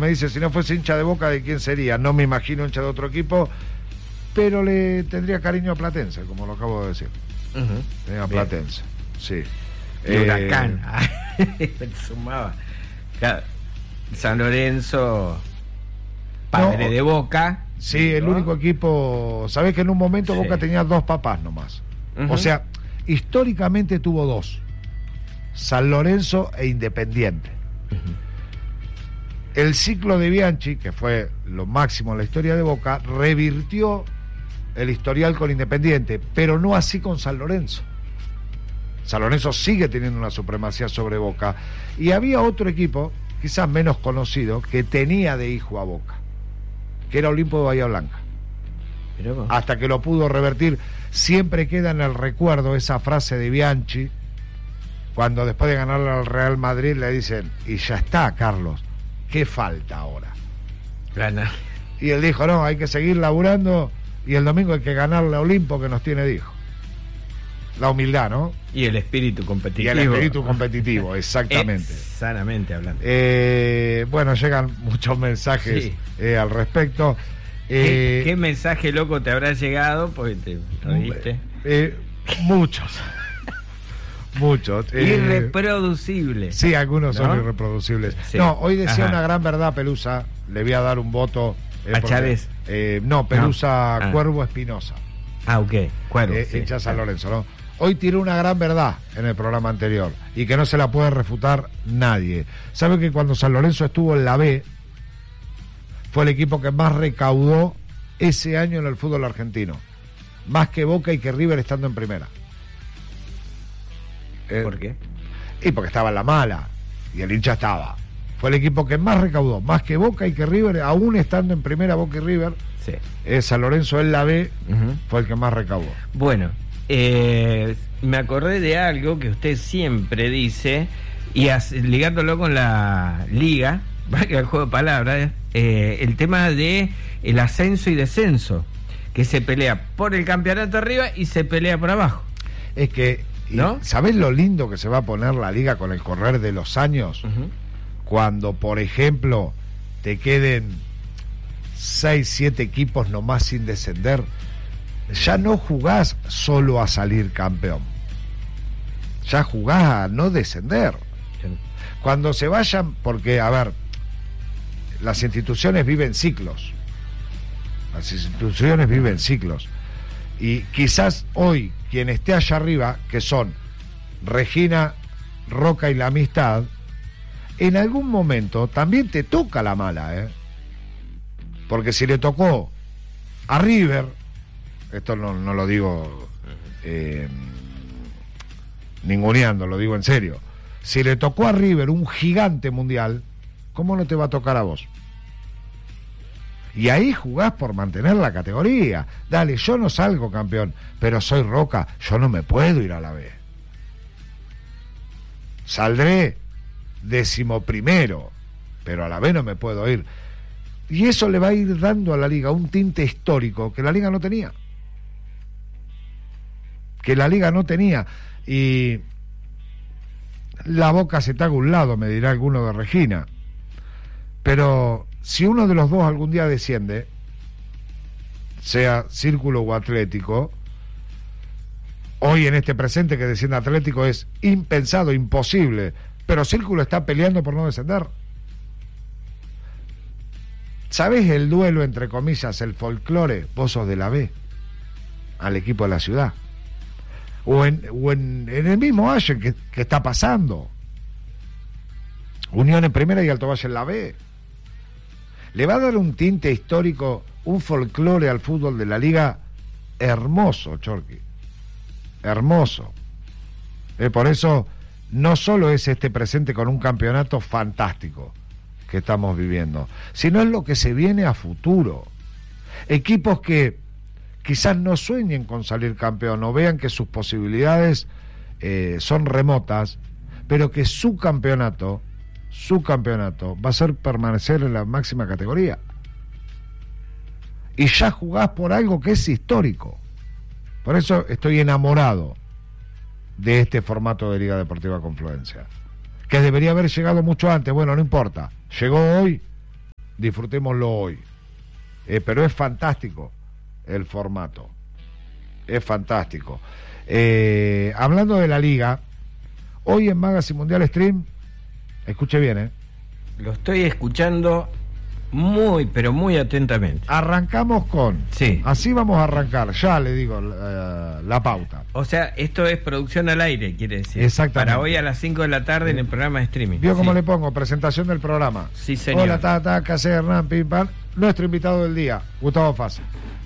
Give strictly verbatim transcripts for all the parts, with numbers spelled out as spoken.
me dice, si no fuese hincha de Boca, ¿de quién sería? No me imagino hincha de otro equipo, pero le tendría cariño a Platense, como lo acabo de decir. Uh-huh. A Platense, sí. Y eh, Huracán. Sumaba. San Lorenzo, padre no, de Boca. Sí, el ¿no? único equipo. Sabés que en un momento sí. Boca tenía dos papás nomás. Uh-huh. O sea, históricamente tuvo dos: San Lorenzo e Independiente. Uh-huh. El ciclo de Bianchi, que fue lo máximo en la historia de Boca, revirtió el historial con Independiente, pero no así con San Lorenzo. San Lorenzo sigue teniendo una supremacía sobre Boca. Y había otro equipo, quizás menos conocido, que tenía de hijo a Boca, que era Olimpo de Bahía Blanca. Hasta que lo pudo revertir. Siempre queda en el recuerdo esa frase de Bianchi, cuando después de ganarle al Real Madrid le dicen, y ya está, Carlos, ¿qué falta ahora? Gana. Y él dijo, no, hay que seguir laburando y el domingo hay que ganarle a Olimpo, que nos tiene dijo. La humildad, ¿no? Y el espíritu competitivo. Y el espíritu competitivo, exactamente. Sanamente hablando. Eh, bueno, llegan muchos mensajes sí. eh, al respecto. ¿Qué, eh, ¿Qué mensaje loco te habrá llegado? Porque te reíste. Eh, muchos. Muchos. Eh, Irreproducibles. Sí, algunos ¿no? son irreproducibles. Sí. No, hoy decía Ajá. una gran verdad, Pelusa. Le voy a dar un voto. Eh, ¿A porque, Chávez? Eh, no, Pelusa no. Ah. Cuervo Espinosa. Ah, ok. Cuervo. Eh, sí, hincha San Lorenzo, ¿no? Hoy tiró una gran verdad en el programa anterior y que no se la puede refutar nadie. ¿Sabe que cuando San Lorenzo estuvo en la B, fue el equipo que más recaudó ese año en el fútbol argentino? Más que Boca y que River estando en primera. Eh, ¿Por qué? Y porque estaba en la mala y el hincha estaba. Fue el equipo que más recaudó, más que Boca y que River, aún estando en primera Boca y River. Sí. Eh, San Lorenzo en la B uh-huh. fue el que más recaudó. Bueno, eh, me acordé de algo que usted siempre dice, y as, ligándolo con la liga, valga el juego de palabras, eh, el tema de el ascenso y descenso, que se pelea por el campeonato arriba y se pelea por abajo. Es que, ¿no? ¿Sabés lo lindo que se va a poner la liga con el correr de los años? Uh-huh. Cuando, por ejemplo, te queden seis, siete equipos nomás sin descender, ya no jugás solo a salir campeón, ya jugás a no descender. Cuando se vayan, porque, a ver, las instituciones viven ciclos, las instituciones viven ciclos, y quizás hoy quien esté allá arriba, que son Regina, Roca y la Amistad, en algún momento también te toca la mala, ¿eh? Porque si le tocó a River, esto no, no lo digo eh, ninguneando, lo digo en serio, si le tocó a River un gigante mundial, ¿cómo no te va a tocar a vos? Y ahí jugás por mantener la categoría. Dale, yo no salgo campeón, pero soy Roca, yo no me puedo ir a la B. Saldré decimoprimero, pero a la B no me puedo ir. Y eso le va a ir dando a la liga un tinte histórico que la liga no tenía. Que la liga no tenía. Y la Boca se te haga un lado, me dirá alguno de Regina. Pero si uno de los dos algún día desciende, sea Círculo o Atlético, hoy en este presente que descienda Atlético es impensado, imposible, pero Círculo está peleando por no descender. ¿Sabés el duelo, entre comillas, el folclore? Vos sos de la B, al equipo de la ciudad. O en, o en, en el mismo Ayer que, que está pasando. Unión en primera y Alto Valle en la B. Le va a dar un tinte histórico, un folclore al fútbol de la liga hermoso, Chorqui. Hermoso. Eh, por eso, no solo es este presente con un campeonato fantástico que estamos viviendo, sino es lo que se viene a futuro. Equipos que quizás no sueñen con salir campeón o vean que sus posibilidades eh, son remotas, pero que su campeonato, su campeonato va a ser permanecer en la máxima categoría. Y ya jugás por algo que es histórico. Por eso estoy enamorado de este formato de Liga Deportiva Confluencia, que debería haber llegado mucho antes. Bueno, no importa, llegó hoy disfrutémoslo hoy. Eh, pero es fantástico el formato, es fantástico. Eh, hablando de la liga, hoy en Magazine Mundial Stream, escuche bien, ¿eh? Lo estoy escuchando muy, pero muy atentamente. Arrancamos con... Sí. Así vamos a arrancar, ya le digo la, la pauta. O sea, esto es producción al aire, quiere decir. Exactamente. Para hoy a las cinco de la tarde en el programa de streaming. ¿Vio cómo sí. le pongo? Presentación del programa. Sí, señor. Hola, Tata, Casé, Hernán, Pim, Pam. Nuestro invitado del día, Gustavo Fasi.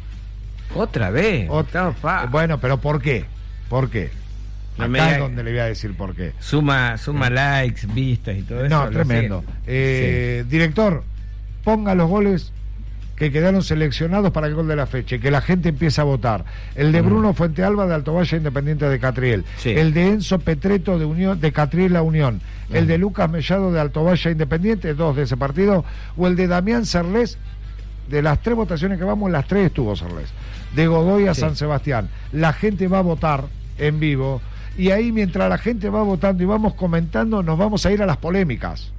¿Otra vez? Otra, Fa. Bueno, pero ¿por qué? ¿Por qué? No Acá me es diga- donde le voy a decir por qué. Suma, suma likes, vistas y todo eso. No, lo tremendo. sé. Eh, Director, ponga los goles que quedaron seleccionados para el gol de la fecha y que la gente empiece a votar. El de Mm. Bruno Fuentealba de Alto Valle Independiente de Catriel. Sí. El de Enzo Petreto de Unión de Catriel a Unión. El Mm. de Lucas Mellado de Alto Valle Independiente, dos de ese partido. O el de Damián Cerlés. De las tres votaciones que vamos, las tres estuvo Cerlés. De Godoy a Sí. San Sebastián. La gente va a votar en vivo. Y ahí, mientras la gente va votando y vamos comentando, nos vamos a ir a las polémicas.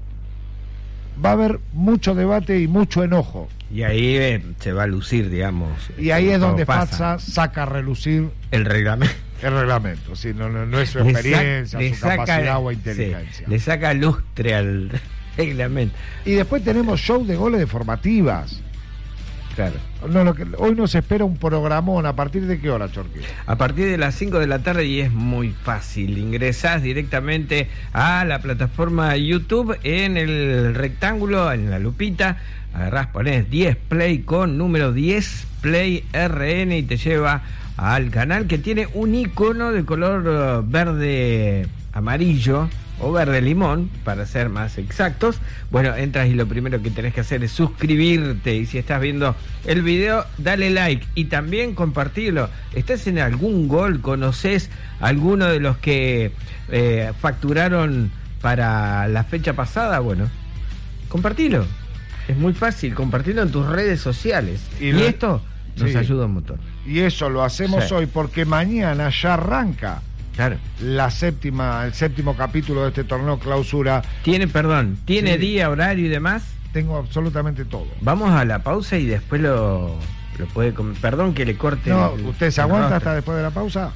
Va a haber mucho debate y mucho enojo. Y ahí eh, se va a lucir, digamos. Y ahí es como donde pasa. Fatsa saca a relucir El reglamento. el reglamento. Sí, no, no, no es su Le experiencia, saca- le su saca- capacidad o sí, inteligencia. le saca lustre al reglamento. Y después tenemos show de goles de formativas. Claro. No, lo que, hoy nos espera un programón. ¿A partir de qué hora, Chorqui? A partir de las cinco de la tarde y es muy fácil. Ingresás directamente a la plataforma YouTube en el rectángulo, en la lupita. Agarrás, ponés diez Play con número diez Play R N y te lleva al canal que tiene un icono de color eh, verde amarillo o verde limón, para ser más exactos. Bueno, entras y lo primero que tenés que hacer es suscribirte, y si estás viendo el video, dale like y también compartirlo. ¿Estás en algún gol? ¿Conoces alguno de los que eh, facturaron para la fecha pasada? Bueno, compartilo. Es muy fácil, compartirlo en tus redes sociales. Y Y, lo- esto nos sí. ayuda un montón. Y eso lo hacemos Sí. hoy porque mañana ya arranca Claro. la séptima, el séptimo capítulo de este torneo clausura. Tiene, perdón, tiene Sí. día, horario y demás. Tengo absolutamente todo. Vamos a la pausa y después lo, lo puede... com- Perdón que le corte... No, el- ¿usted se el aguanta rostro. hasta después de la pausa?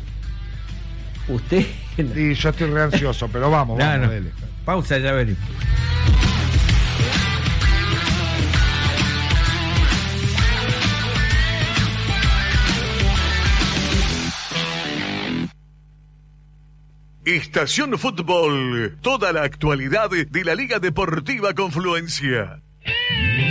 Usted... Y yo estoy re ansioso, pero vamos, No, vamos, no. dele. Pausa, ya veremos. Estación Fútbol, toda la actualidad de la Liga Deportiva Confluencia.